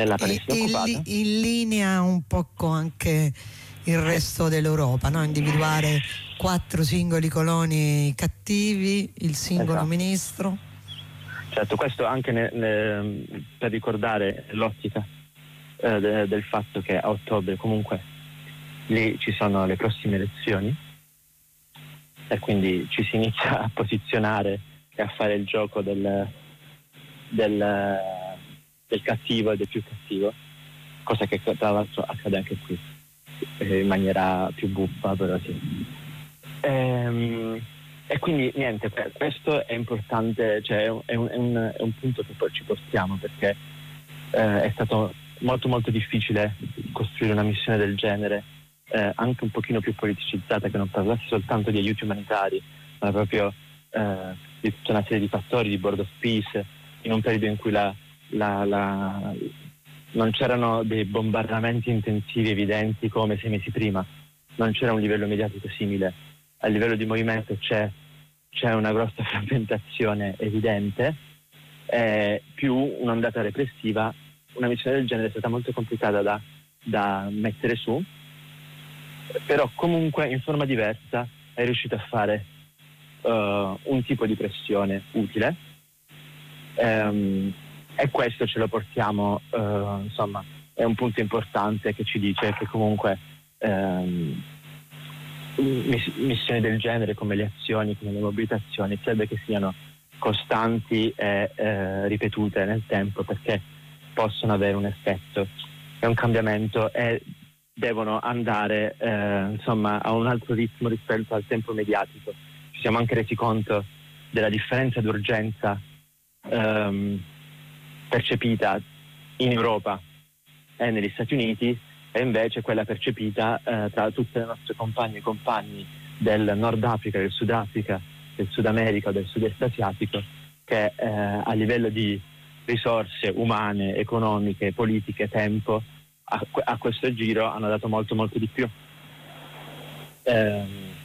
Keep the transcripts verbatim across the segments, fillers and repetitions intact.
nella Palestina in, occupata. In linea un po' con anche il resto dell'Europa, no? Individuare quattro singoli coloni cattivi, il singolo Esatto. ministro. Certo, questo anche ne, ne, per ricordare l'ottica eh, de, del fatto che a ottobre comunque lì ci sono le prossime elezioni e quindi ci si inizia a posizionare e a fare il gioco del, del, del cattivo e del più cattivo, cosa che tra l'altro accade anche qui in maniera più buffa, però sì. Ehm, e quindi niente, questo è importante, cioè è un, è un, è un punto che poi ci portiamo, perché eh, è stato molto molto difficile costruire una missione del genere, eh, anche un pochino più politicizzata, che non parlasse soltanto di aiuti umanitari, ma proprio eh, di tutta una serie di fattori, di board of peace, in un periodo in cui la, la, la, non c'erano dei bombardamenti intensivi evidenti come sei mesi prima, non c'era un livello mediatico simile. A livello di movimento c'è, c'è una grossa frammentazione evidente, eh, più un'ondata repressiva. Una missione del genere è stata molto complicata da, da mettere su, però comunque in forma diversa è riuscito a fare uh, un tipo di pressione utile, um, e questo ce lo portiamo, uh, insomma, è un punto importante che ci dice che comunque um, missioni del genere, come le azioni, come le mobilitazioni, serve che siano costanti e eh, ripetute nel tempo, perché possono avere un effetto e un cambiamento e devono andare eh, insomma a un altro ritmo rispetto al tempo mediatico. Ci siamo anche resi conto della differenza d'urgenza ehm, percepita in Europa e negli Stati Uniti, e invece quella percepita eh, tra tutte le nostre compagne e compagni del Nord Africa, del Sud Africa, del Sud America, del Sud-Est asiatico, che eh, a livello di risorse umane, economiche, politiche, tempo, a, a questo giro hanno dato molto molto di più. Eh,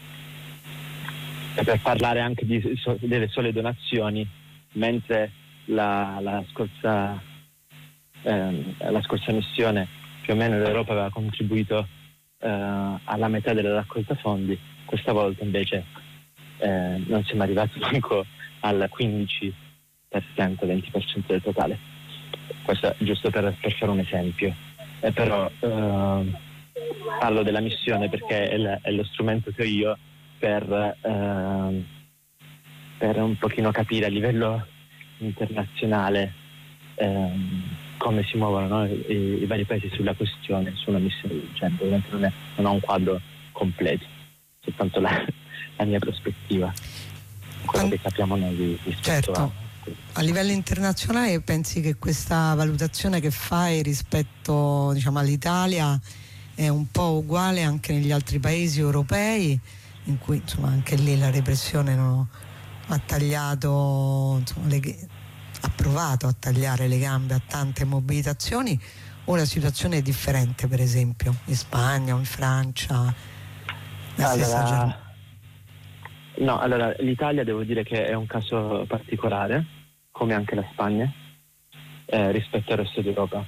e per parlare anche di, so, delle sole donazioni, mentre la, la scorsa eh, la scorsa missione più o meno l'Europa aveva contribuito eh, alla metà della raccolta fondi, questa volta invece eh, non siamo arrivati manco al quindici per cento, venti per cento del totale. Questo è giusto per, per fare un esempio. E però eh, parlo della missione perché è, l- è lo strumento che ho io per, eh, per un pochino capire a livello internazionale ehm, come si muovono, no, i, i vari paesi sulla questione, su una missione del genere. Ovviamente non, è, non ho un quadro completo, soltanto la, la mia prospettiva, quello che capiamo noi rispetto certo. a... A livello internazionale pensi che questa valutazione che fai rispetto, diciamo, all'Italia è un po' uguale anche negli altri paesi europei, in cui insomma anche lì la repressione non ha tagliato, insomma, le, ha provato a tagliare le gambe a tante mobilitazioni, o la situazione è differente per esempio in Spagna o in Francia, la allora, stessa Germania? No, allora l'Italia devo dire che è un caso particolare, come anche la Spagna, eh, rispetto al resto d'Europa.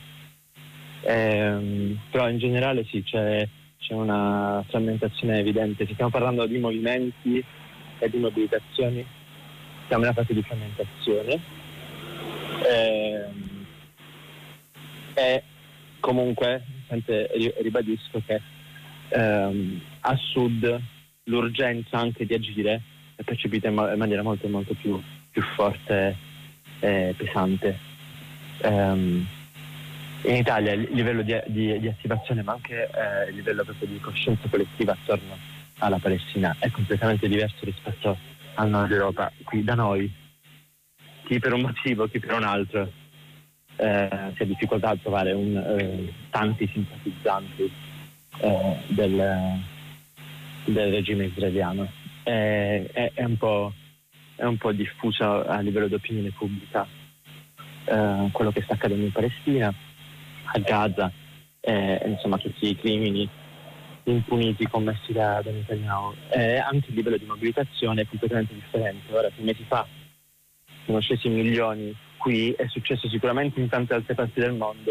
Ehm, però in generale sì, c'è, c'è una frammentazione evidente. Se stiamo parlando di movimenti e di mobilitazioni, siamo in una fase di frammentazione. Ehm, e comunque, sempre ribadisco che ehm, a sud l'urgenza anche di agire è percepita in, ma- in maniera molto molto più, più forte e pesante. Um, in Italia il livello di, di, di attivazione, ma anche eh, il livello proprio di coscienza collettiva attorno alla Palestina è completamente diverso rispetto al nord Europa. Qui da noi, chi per un motivo, chi per un altro, eh, si ha difficoltà a trovare un, eh, tanti simpatizzanti eh, del del regime israeliano. È, è, è, un po', è un po' diffuso a livello di opinione pubblica eh, quello che sta accadendo in Palestina, a Gaza, eh, insomma tutti i crimini impuniti commessi da, da Netanyahu. Eh, anche il livello di mobilitazione è completamente differente. Ora, sei mesi fa sono scesi milioni qui, è successo sicuramente in tante altre parti del mondo,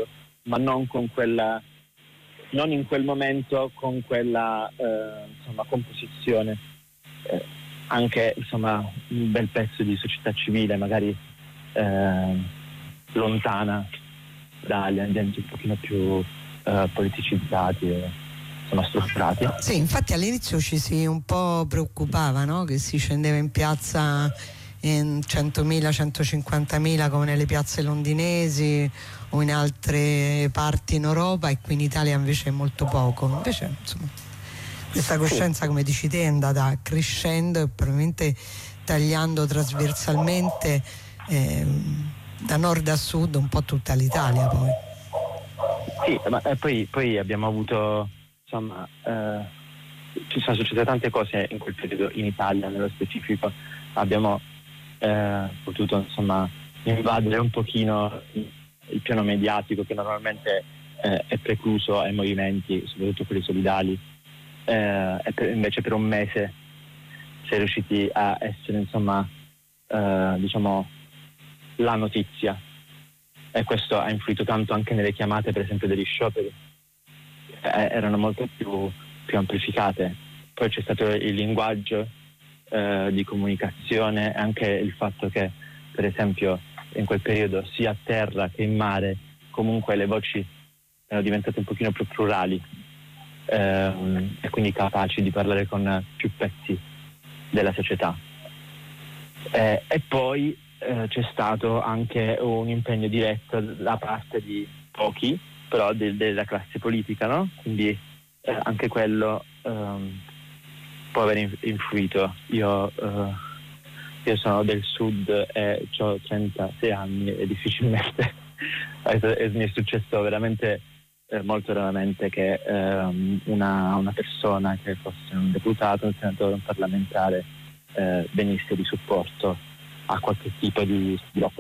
ma non con quella, non in quel momento con quella eh, insomma, composizione. Eh, anche insomma un bel pezzo di società civile, magari eh, lontana dagli ambienti un pochino più eh, politicizzati e insomma strutturati. Sì, infatti all'inizio ci si un po' preoccupava, no? Che si scendeva in piazza in centomila, centocinquantamila come nelle piazze londinesi o in altre parti in Europa, e qui in Italia invece è molto poco. Invece insomma questa coscienza, come dici te, è andata crescendo e probabilmente tagliando trasversalmente eh, da nord a sud un po' tutta l'Italia poi. Sì, ma eh, poi, poi abbiamo avuto insomma eh, ci sono successe tante cose in quel periodo in Italia nello specifico. Abbiamo eh, potuto insomma invadere un pochino il piano mediatico che normalmente eh, è precluso ai movimenti, soprattutto quelli solidali, eh, e per, invece per un mese si è riusciti a essere insomma eh, diciamo la notizia, e questo ha influito tanto anche nelle chiamate per esempio degli scioperi, eh, erano molto più, più amplificate. Poi c'è stato il linguaggio eh, di comunicazione, anche il fatto che per esempio in quel periodo sia a terra che in mare comunque le voci erano diventate un pochino più plurali ehm, e quindi capaci di parlare con più pezzi della società. Eh, e poi eh, c'è stato anche un impegno diretto da parte di pochi, però de- della classe politica, no? Quindi eh, anche quello ehm, può aver in- influito. Io, eh, io sono del sud e ho trentasei anni e difficilmente e mi è successo veramente eh, molto raramente che ehm, una, una persona che fosse un deputato, un senatore, un parlamentare eh, venisse di supporto a qualche tipo di, di lotta